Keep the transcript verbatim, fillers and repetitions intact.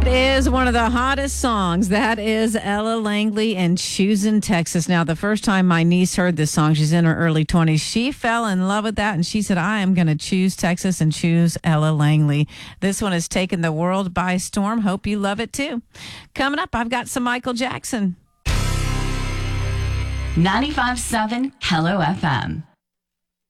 is one of the hottest songs. That is Ella Langley and Choosing Texas. Now, the first time my niece heard this song, she's in her early twenties, she fell in love with that, and she said, I am going to choose Texas and choose Ella Langley. This one has taken the world by storm. Hope you love it, too. Coming up, I've got some Michael Jackson. ninety-five point seven Hello F M.